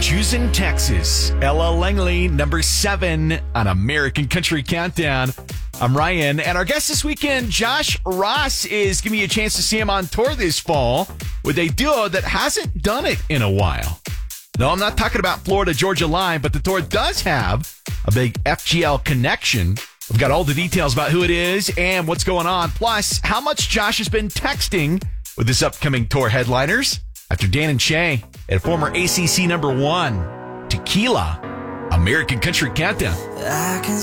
Houston, Texas. Ella Langley, number 7 on American Country Countdown. I'm Ryan, and our guest this weekend, Josh Ross, is giving you a chance to see him on tour this fall with a duo that hasn't done it in a while. No, I'm not talking about Florida Georgia Line, but the tour does have a big FGL connection. We've got all the details about who it is and what's going on, plus how much Josh has been texting with this upcoming tour headliners. After Dan and Shay and former ACC number 1, Tequila, American Country Countdown.